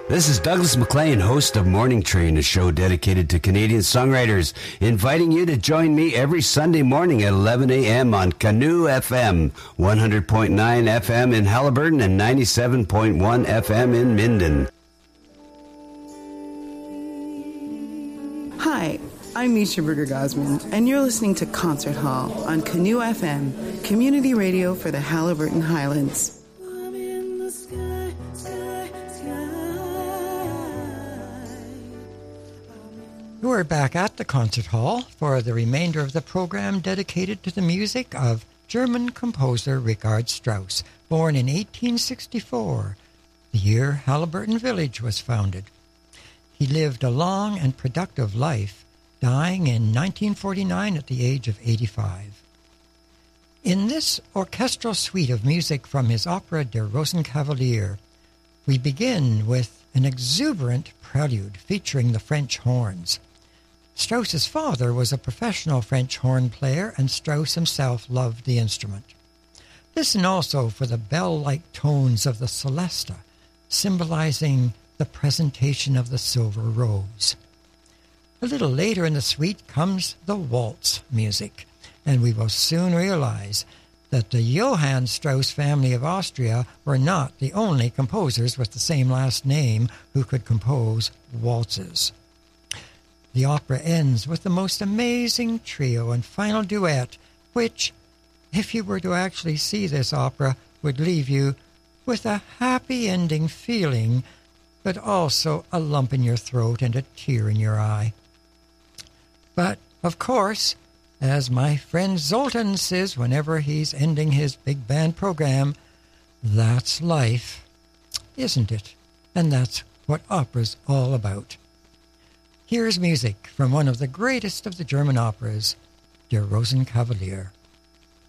This is Douglas MacLean, host of Morning Train, a show dedicated to Canadian songwriters, inviting you to join me every Sunday morning at 11 a.m. on Canoe FM, 100.9 FM in Haliburton and 97.1 FM in Minden. Hi, I'm Misha Berger-Gosman, and you're listening to Concert Hall on Canoe FM, community radio for the Haliburton Highlands. We're back at the Concert Hall for the remainder of the program dedicated to the music of German composer Richard Strauss, born in 1864, the year Haliburton Village was founded. He lived a long and productive life, dying in 1949 at the age of 85. In this orchestral suite of music from his opera Der Rosenkavalier, we begin with an exuberant prelude featuring the French horns. Strauss's father was a professional French horn player, and Strauss himself loved the instrument. Listen also for the bell-like tones of the celesta, symbolizing the presentation of the silver rose. A little later in the suite comes the waltz music, and we will soon realize that the Johann Strauss family of Austria were not the only composers with the same last name who could compose waltzes. The opera ends with the most amazing trio and final duet, which, if you were to actually see this opera, would leave you with a happy ending feeling, but also a lump in your throat and a tear in your eye. But, of course, as my friend Zoltan says whenever he's ending his big band program, that's life, isn't it? And that's what opera's all about. Here's music from one of the greatest of the German operas, Der Rosenkavalier.